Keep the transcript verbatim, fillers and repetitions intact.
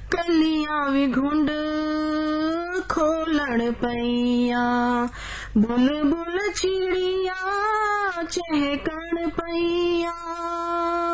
कलियां भी घुंड खोलण पईया, बुल बुल चिड़िया चहकण पईया।